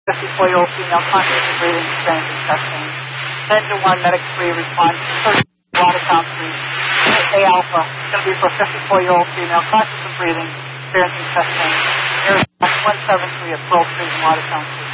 54-year-old female conscious of breathing, experiencing chest pain. 10 to 1 medic-free response. 30 water count 3. A alpha is going to be for 54-year-old female conscious of breathing, experiencing chest pain. Air 173 at 12 3 water count 2.